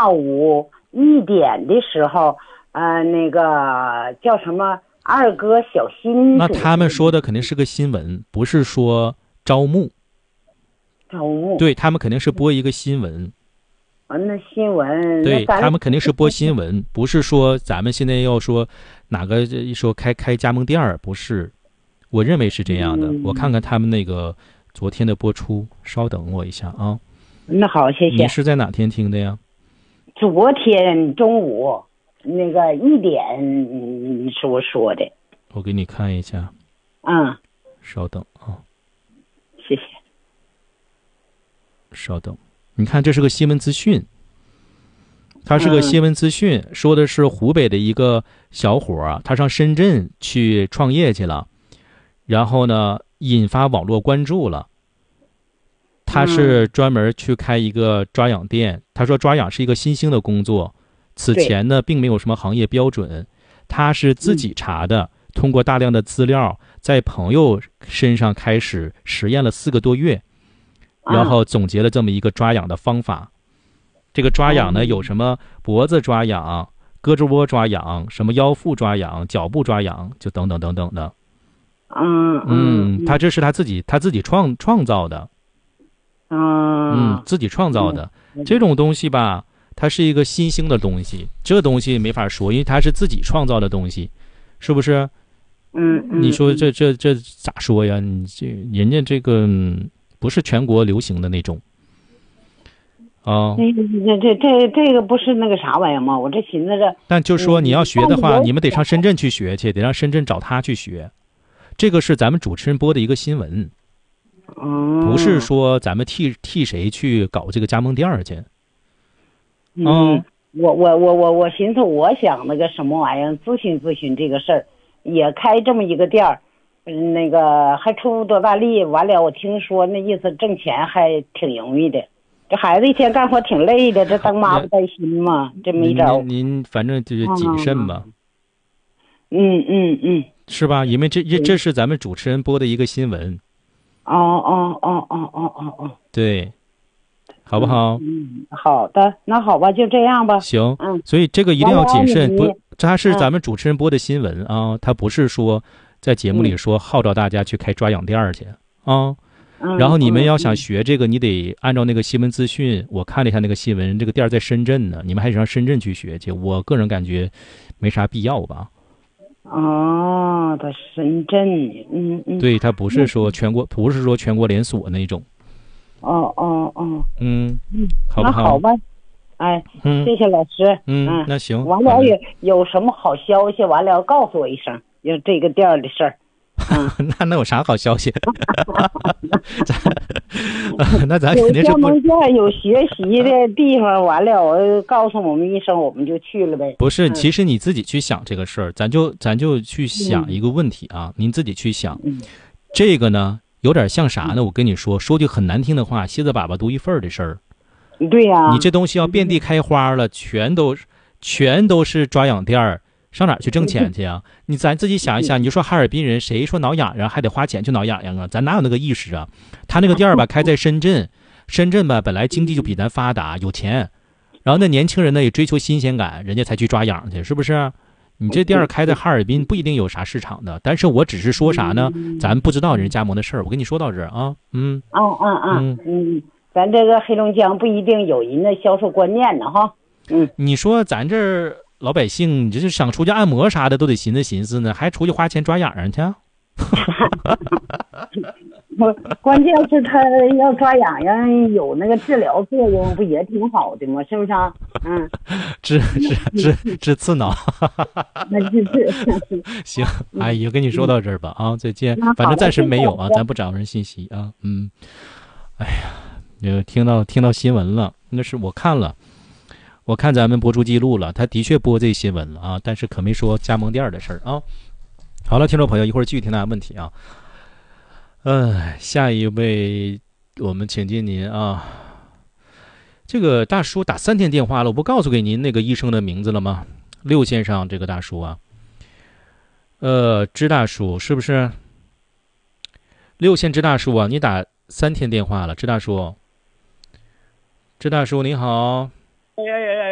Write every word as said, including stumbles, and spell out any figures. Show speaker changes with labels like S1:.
S1: 下午一点的时候，呃，那个叫什么二哥小新。
S2: 那他们说的肯定是个新闻，不是说招募。
S1: 招募。
S2: 对，他们肯定是播一个新闻。
S1: 啊，那新闻。
S2: 对，他们肯定是播新闻，不是说咱们现在要说哪个一说开开加盟店儿，不是。我认为是这样的。嗯、我看看他们那个昨天的播出，稍等我一下啊。
S1: 那好，谢谢。
S2: 你是在哪天听的呀？
S1: 昨天中午那个一点是我说的。
S2: 我给你看一下。
S1: 嗯。
S2: 稍等啊。
S1: 谢谢。
S2: 稍等，你看这是个新闻资讯。他是个新闻资讯，嗯、说的是湖北的一个小伙啊，他上深圳去创业去了，然后呢引发网络关注了。他是专门去开一个抓痒店，他说抓痒是一个新兴的工作，此前呢并没有什么行业标准，他是自己查的，通过大量的资料在朋友身上开始实验了四个多月，然后总结了这么一个抓痒的方法。这个抓痒呢有什么脖子抓痒、胳肢窝抓痒、什么腰腹抓痒、脚部抓痒，就等等等等的。
S1: 嗯
S2: 嗯，他这是他自己他自己创创造的。嗯，自己创造的、嗯、这种东西吧，它是一个新兴的东西，这东西没法说，因为它是自己创造的东西，是不是？
S1: 嗯，
S2: 你说这这这咋说呀？你这人家这个、嗯、不是全国流行的那种啊。
S1: 这这这这个不是那个啥玩意儿吗？我这寻思着。
S2: 但就说你要学的话，你们得上深圳去学去，得让深圳找他去学。这个是咱们主持人播的一个新闻。不是说咱们替替谁去搞这个加盟店去。
S1: 嗯，哦、我我我我我寻思我想那个什么玩意儿咨询咨询这个事儿，也开这么一个店儿，那个还出不多大力。完了，我听说那意思挣钱还挺容易的。这孩子一天干活挺累的，这当妈不带心嘛，这没招。
S2: 您您反正就是谨慎吧。
S1: 嗯嗯嗯，
S2: 是吧？因为这这这是咱们主持人播的一个新闻。
S1: 哦哦哦哦哦哦哦，
S2: 对，好不好？
S1: 嗯，好的，那好吧，就这样吧。
S2: 行，
S1: 嗯，
S2: 所以这个一定要谨慎，不，它是咱们主持人播的新闻啊，他不是说在节目里说号召大家去开抓痒店去啊。然后你们要想学这个，你得按照那个新闻资讯，我看了一下那个新闻，这个店在深圳呢，你们还得上深圳去学去。我个人感觉没啥必要吧。
S1: 哦，在深圳，嗯嗯，
S2: 对，他不是说全国，不是说全国连锁那种。
S1: 哦哦哦，
S2: 嗯
S1: 嗯，
S2: 好不好？
S1: 那好吧，哎，
S2: 嗯，
S1: 谢谢老师，
S2: 嗯，
S1: 嗯
S2: 那行，
S1: 完了有有什么好消息，完了告诉我一声，有这个店的事儿。嗯，
S2: 那能有啥好消息？那咱肯定是
S1: 有加盟店有学习的地方，完了我告诉我们一声，我们就去了呗。
S2: 不是，其实你自己去想这个事儿，咱就咱就去想一个问题啊，嗯、您自己去想，
S1: 嗯、
S2: 这个呢有点像啥呢？我跟你说，说句很难听的话，蝎子粑粑独一份儿的事儿。
S1: 对呀、啊，
S2: 你这东西要遍地开花了，全都全都是抓痒店儿。上哪儿去挣钱去啊？你咱自己想一想，你就说哈尔滨人谁说挠痒痒还得花钱去挠痒痒啊？咱哪有那个意识啊？他那个店儿吧开在深圳，深圳吧本来经济就比咱发达，有钱，然后那年轻人呢也追求新鲜感，人家才去抓痒去，是不是？你这店儿开在哈尔滨不一定有啥市场的，但是我只是说啥呢？咱不知道人加盟的事儿，我跟你说到这儿啊，嗯，
S1: 啊啊啊，嗯嗯，咱这个黑龙江不一定有人的销售观念呢哈，嗯，
S2: 你说咱这儿。老百姓，你这是想出去按摩啥的都得寻思寻思呢，还出去花钱抓痒痒去？
S1: 我关键是他要抓痒痒有那个治疗作用，不也挺好的吗？是不是啊？嗯，
S2: 治治治治刺挠。
S1: 那治治。
S2: 行，阿姨，我跟你说到这儿吧啊，再见。反正暂时没有啊，咱不找人信息啊。嗯，哎呀，就听到听到新闻了，那是我看了。我看咱们播出记录了，他的确播这新闻了啊，但是可没说加盟店的事儿啊。好了，听众朋友，一会儿继续听大家问题啊。呃，下一位我们请进您啊。这个大叔打三天电话了，我不告诉给您那个医生的名字了吗？六线上这个大叔啊，呃，支大叔是不是？六线支大叔啊，你打三天电话了，支大叔，支大叔你好。
S3: 哎呀呀呀！